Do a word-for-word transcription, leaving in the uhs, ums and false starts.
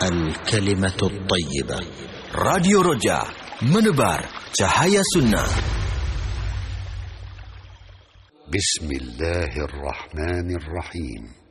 الكلمة الطيبة. Radio Roja, menebar cahaya sunnah. بسم الله الرحمن الرحيم.